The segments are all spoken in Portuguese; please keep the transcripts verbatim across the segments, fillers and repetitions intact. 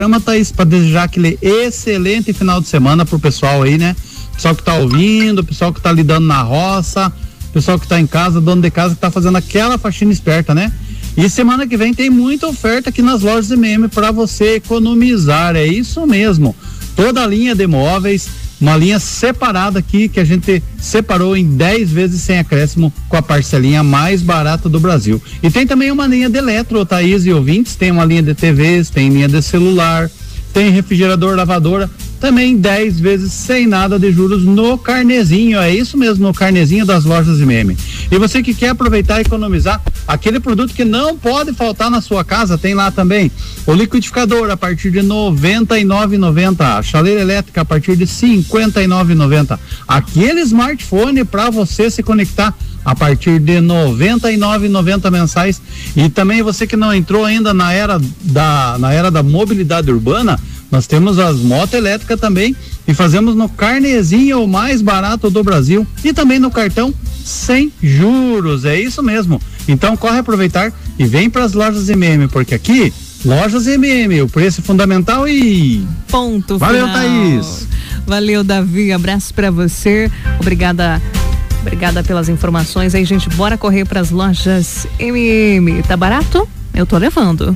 Thaís, para desejar aquele excelente final de semana pro pessoal aí, né? Pessoal que tá ouvindo, pessoal que tá lidando na roça, pessoal que tá em casa, dono de casa que tá fazendo aquela faxina esperta, né? E semana que vem tem muita oferta aqui nas lojas M M para você economizar, é isso mesmo. Toda a linha de móveis, uma linha separada aqui que a gente separou em dez vezes sem acréscimo com a parcelinha mais barata do Brasil. E tem também uma linha de eletro, Thaís e ouvintes, tem uma linha de T Vs, tem linha de celular, tem refrigerador, lavadora, também dez vezes sem nada de juros no carnezinho, é isso mesmo, no carnezinho das lojas M M. E você que quer aproveitar e economizar, aquele produto que não pode faltar na sua casa, tem lá também o liquidificador a partir de noventa e nove reais e noventa centavos, a chaleira elétrica a partir de cinquenta e nove reais e noventa centavos, aquele smartphone para você se conectar a partir de noventa e nove reais e noventa centavos mensais. E também você que não entrou ainda na era da na era da mobilidade urbana, nós temos as motos elétricas também e fazemos no carnezinho o mais barato do Brasil e também no cartão sem juros, é isso mesmo. Então corre aproveitar e vem para as lojas M M, porque aqui lojas M M, o preço fundamental e ponto. Valeu, final. Thaís. Valeu, Davi, abraço para você. Obrigada. Obrigada pelas informações. Aí, gente, bora correr para as lojas M M. Tá barato? Eu tô levando.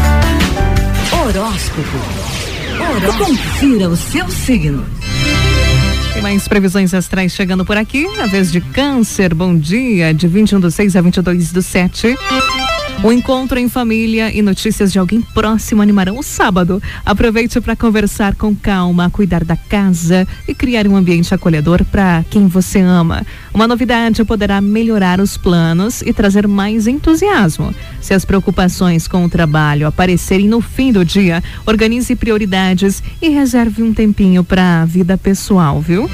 Horóscopo. Horóscopo. Confira o seu signo. Tem mais previsões astrais chegando por aqui. A vez de Câncer, bom dia, de vinte e um do seis a vinte e dois do sete. O encontro em família e notícias de alguém próximo animarão o sábado. Aproveite para conversar com calma, cuidar da casa e criar um ambiente acolhedor para quem você ama. Uma novidade poderá melhorar os planos e trazer mais entusiasmo. Se as preocupações com o trabalho aparecerem no fim do dia, organize prioridades e reserve um tempinho para a vida pessoal, viu?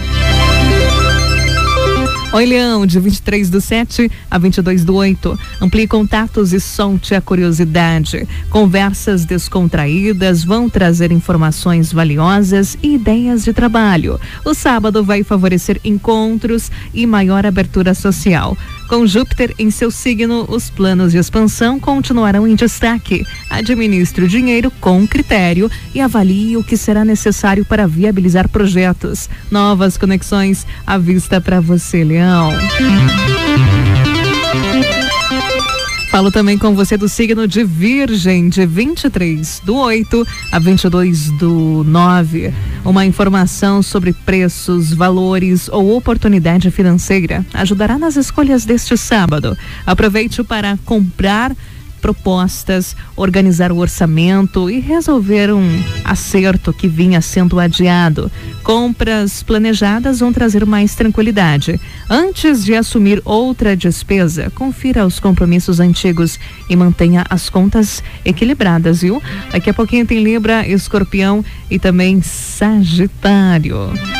Oi, Leão, de vinte e três do sete a vinte e dois do oito. Amplie contatos e solte a curiosidade. Conversas descontraídas vão trazer informações valiosas e ideias de trabalho. O sábado vai favorecer encontros e maior abertura social. Com Júpiter em seu signo, os planos de expansão continuarão em destaque. Administre o dinheiro com critério e avalie o que será necessário para viabilizar projetos. Novas conexões à vista para você, Leão. Falo também com você do signo de Virgem, de vinte e três do oito a vinte e dois do nove. Uma informação sobre preços, valores ou oportunidade financeira ajudará nas escolhas deste sábado. Aproveite para comprar propostas, organizar o orçamento e resolver um acerto que vinha sendo adiado. Compras planejadas vão trazer mais tranquilidade. Antes de assumir outra despesa, confira os compromissos antigos e mantenha as contas equilibradas, viu? Daqui a pouquinho tem Libra, Escorpião e também Sagitário.